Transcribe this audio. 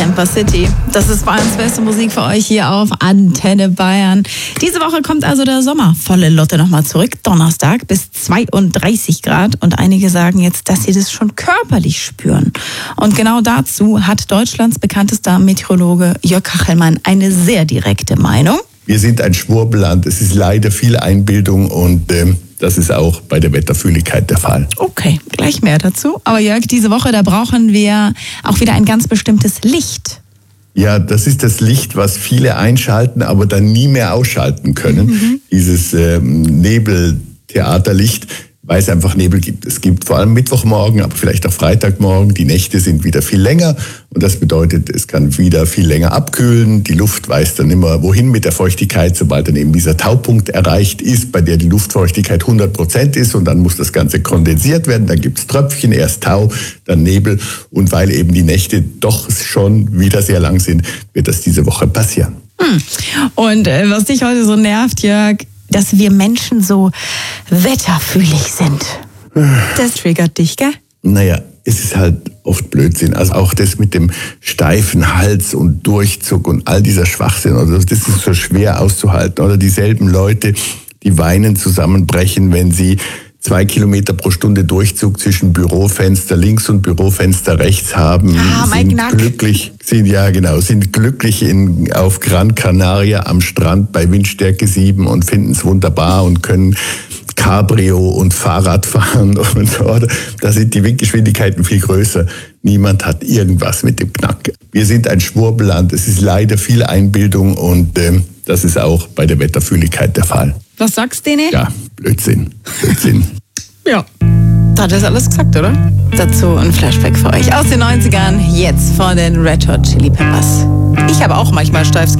Camper City. Das ist Bayerns beste Musik für euch hier auf Antenne Bayern. Diese Woche kommt also der Sommer volle Lotte nochmal zurück. Donnerstag bis 32 Grad. Und einige sagen jetzt, dass sie das schon körperlich spüren. Und genau dazu hat Deutschlands bekanntester Meteorologe Jörg Kachelmann eine sehr direkte Meinung. Wir sind ein Schwurbelland. Es ist leider viel Einbildung und das ist auch bei der Wetterfühligkeit der Fall. Okay, gleich mehr dazu. Aber Jörg, diese Woche, da brauchen wir auch wieder ein ganz bestimmtes Licht. Ja, das ist das Licht, was viele einschalten, aber dann nie mehr ausschalten können. Dieses Nebeltheaterlicht, weil es einfach Nebel gibt. Es gibt vor allem Mittwochmorgen, aber vielleicht auch Freitagmorgen. Die Nächte sind wieder viel länger und das bedeutet, es kann wieder viel länger abkühlen. Die Luft weiß dann immer, wohin mit der Feuchtigkeit, sobald dann eben dieser Taupunkt erreicht ist, bei der die Luftfeuchtigkeit 100% ist und dann muss das Ganze kondensiert werden. Dann gibt's Tröpfchen, erst Tau, dann Nebel und weil eben die Nächte doch schon wieder sehr lang sind, wird das diese Woche passieren. Und was dich heute so nervt, Jörg, dass wir Menschen so wetterfühlig sind. Das triggert dich, gell? Naja, es ist halt oft Blödsinn. Also auch das mit dem steifen Hals und Durchzug und all dieser Schwachsinn. Also das ist so schwer auszuhalten. Oder dieselben Leute, die weinend zusammenbrechen, wenn sie 2 Kilometer pro Stunde Durchzug zwischen Bürofenster links und Bürofenster rechts haben, sind glücklich auf Gran Canaria am Strand bei Windstärke 7 und finden es wunderbar und können Cabrio und Fahrrad fahren. Und da sind die Windgeschwindigkeiten viel größer. Niemand hat irgendwas mit dem Knack. Wir sind ein Schwurbelland. Es ist leider viel Einbildung und das ist auch bei der Wetterfühligkeit der Fall. Was sagst du denen? Ja, Blödsinn. Ja. Da hat das alles gesagt, oder? Dazu ein Flashback für euch aus den 90ern, jetzt von den Red Hot Chili Peppers. Ich habe auch manchmal steifes